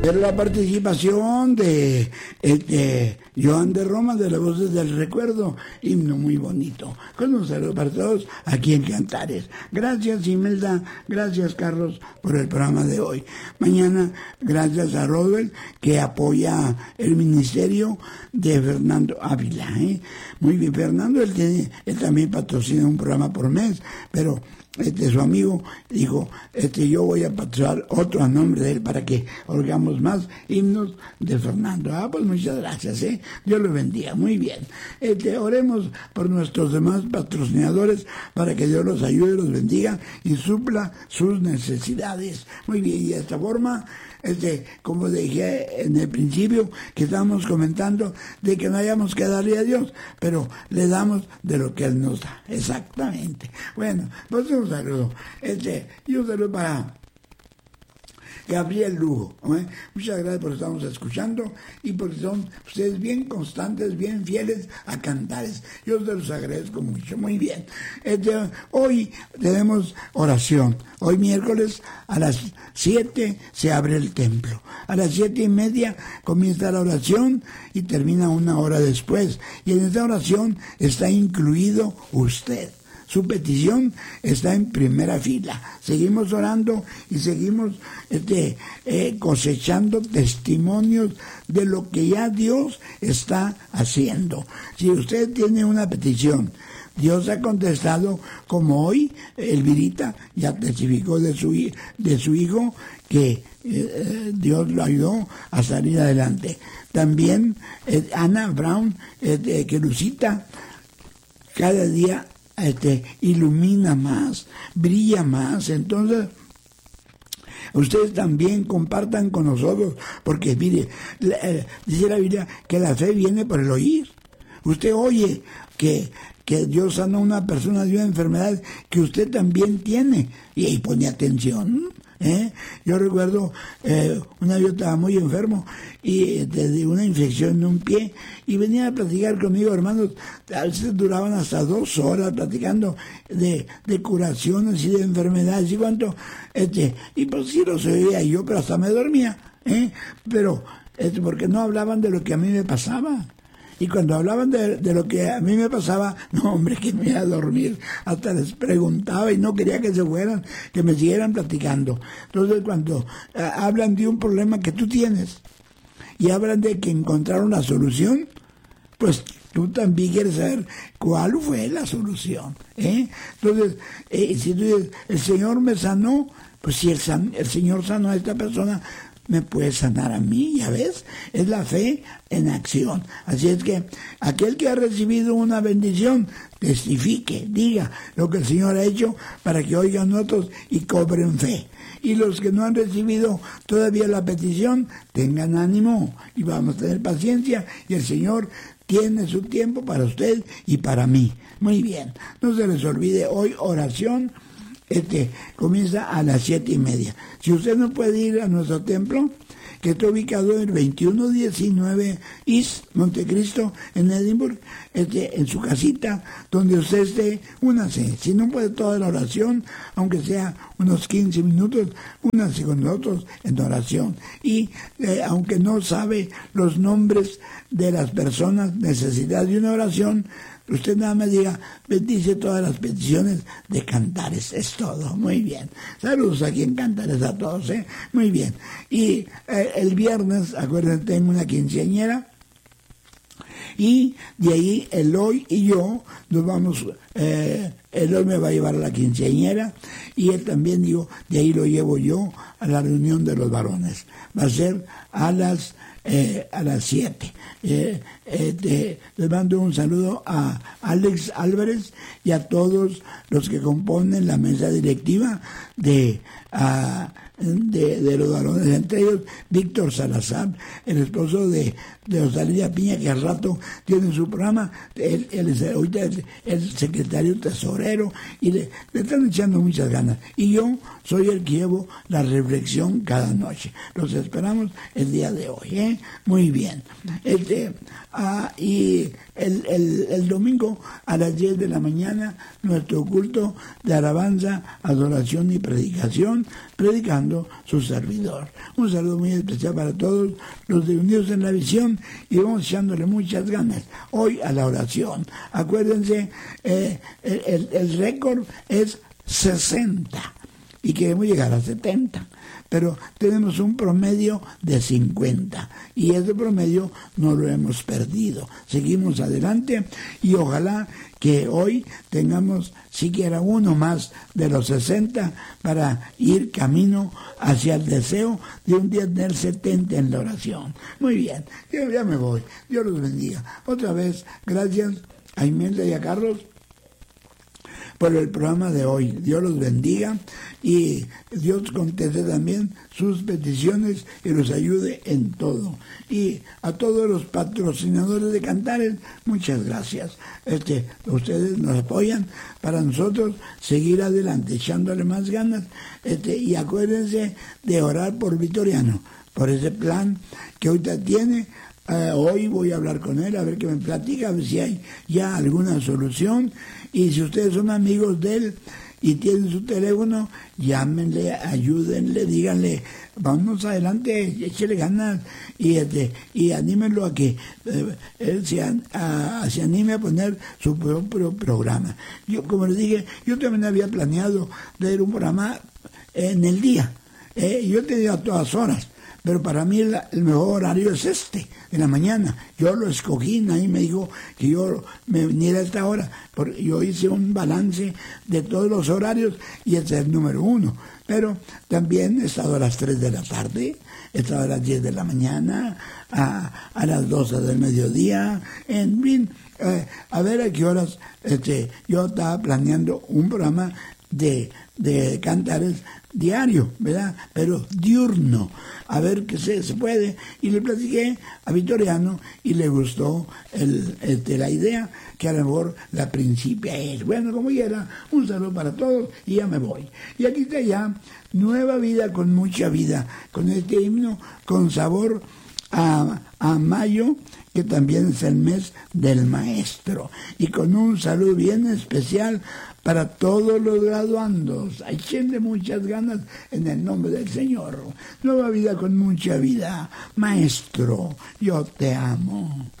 Pero la participación de Joan de Roma, de las Voces del Recuerdo, himno muy bonito. Con un saludo para todos aquí en Cantares. Gracias Imelda, gracias Carlos por el programa de hoy. Mañana, gracias a Rodwell que apoya el ministerio de Fernando Ávila. Muy bien, Fernando, él también patrocina un programa por mes, pero su amigo dijo, yo voy a patrocinar otro a nombre de él para que oigamos más himnos de Fernando. Pues muchas gracias, Dios lo bendiga, muy bien. Oremos por nuestros demás patrocinadores para que Dios los ayude, los bendiga y supla sus necesidades. Muy bien, y de esta forma, como dije en el principio, que estábamos comentando de que no hayamos que darle a Dios, pero le damos de lo que Él nos da, exactamente. Bueno, pues un saludo, y un saludo para Gabriel Lugo. Muchas gracias por estarnos escuchando y porque son ustedes bien constantes, bien fieles a Cantares. Yo se los agradezco mucho. Muy bien. Hoy tenemos oración. Hoy miércoles a las 7 se abre el templo. A las 7:30 comienza la oración y termina una hora después. Y en esta oración está incluido usted. Su petición está en primera fila. Seguimos orando y seguimos cosechando testimonios de lo que ya Dios está haciendo. Si usted tiene una petición, Dios ha contestado, como hoy Elvirita ya testificó de su hijo que Dios lo ayudó a salir adelante. También Ana Brown, que Lucita cada día ilumina más, brilla más. Entonces ustedes también compartan con nosotros, porque mire, dice la Biblia que la fe viene por el oír. Usted oye que Dios sana a una persona de una enfermedad que usted también tiene y ahí pone atención. Yo recuerdo una vez yo estaba muy enfermo y de una infección en un pie y venían a platicar conmigo, hermanos, a veces duraban hasta 2 horas platicando de curaciones y de enfermedades y cuánto, y pues sí los oía yo, pero hasta me dormía, pero porque no hablaban de lo que a mí me pasaba. Y cuando hablaban de lo que a mí me pasaba, no, hombre, que me iba a dormir. Hasta les preguntaba y no quería que se fueran, que me siguieran platicando. Entonces, cuando hablan de un problema que tú tienes y hablan de que encontraron la solución, pues tú también quieres saber cuál fue la solución. Entonces, si tú dices, el Señor me sanó, pues si el Señor sanó a esta persona, me puede sanar a mí, ya ves, es la fe en acción. Así es que aquel que ha recibido una bendición, testifique, diga lo que el Señor ha hecho para que oigan otros y cobren fe. Y los que no han recibido todavía la petición, tengan ánimo y vamos a tener paciencia y el Señor tiene su tiempo para usted y para mí. Muy bien, no se les olvide hoy oración. Comienza a las 7:30. Si usted no puede ir a nuestro templo, que está ubicado en el 2119 East Montecristo, en Edimburgo, en su casita, donde usted esté, únase. Si no puede toda la oración, aunque sea unos 15 minutos, únase con nosotros en oración. Y aunque no sabe los nombres de las personas necesitadas de una oración, usted nada más diga, bendice todas las peticiones de Cantares, es todo. Muy bien. Saludos aquí en Cantares a todos, muy bien. Y el viernes, acuérdense, tengo una quinceañera, y de ahí Eloy y yo nos vamos, Eloy me va a llevar a la quinceañera, y él también, digo, de ahí lo llevo yo a la reunión de los varones. Va a ser a las 7. Les mando un saludo a Alex Álvarez y a todos los que componen la mesa directiva de los varones, entre ellos Víctor Salazar, el esposo de Osalía Piña, que al rato tiene su programa. Él es ahorita el secretario tesorero y le están echando muchas ganas. Y yo soy el que llevo la reflexión cada noche. Los esperamos el día de hoy, muy bien. Y el domingo a las 10 de la mañana, nuestro culto de alabanza, adoración y predicación, predicando hablando su servidor. Un saludo muy especial para todos los de Unidos en la Visión y vamos echándole muchas ganas hoy a la oración. Acuérdense, el récord es 60 y queremos llegar a 70. Pero tenemos un promedio de 50 y ese promedio no lo hemos perdido. Seguimos adelante y ojalá que hoy tengamos siquiera uno más de los 60 para ir camino hacia el deseo de un día tener 70 en la oración. Muy bien, yo ya me voy. Dios los bendiga. Otra vez, gracias a Imelda y a Carlos por el programa de hoy. Dios los bendiga y Dios conteste también sus peticiones y los ayude en todo. Y a todos los patrocinadores de Cantares, muchas gracias. Ustedes nos apoyan para nosotros seguir adelante, echándole más ganas. Y acuérdense de orar por Vitoriano, por ese plan que ahorita tiene. Hoy voy a hablar con él, a ver qué me platica, a ver si hay ya alguna solución. Y si ustedes son amigos de él y tienen su teléfono, llámenle, ayúdenle, díganle, vamos adelante, échele ganas y anímenlo a que él se anime a poner su propio programa. Yo, como les dije, yo también había planeado tener un programa en el día. Yo he tenido a todas horas. Pero para mí el mejor horario es en la mañana. Yo lo escogí, nadie me dijo que yo me viniera a esta hora. Porque yo hice un balance de todos los horarios y este es el número 1. Pero también he estado a las 3 de la tarde, he estado a las 10 de la mañana, a las 12 del mediodía, en fin, a ver a qué horas yo estaba planeando un programa de Cantares diario, ¿verdad? Pero diurno, a ver qué se puede. Y le platiqué a Vitoriano y le gustó la idea, que a lo mejor la principia es. Bueno, como quiera, un saludo para todos y ya me voy. Y aquí está ya Nueva Vida con Mucha Vida, con este himno con sabor a mayo, que también es el mes del maestro, y con un saludo bien especial para todos los graduandos. Échenle muchas ganas en el nombre del Señor. Nueva Vida con Mucha Vida. Maestro, yo te amo.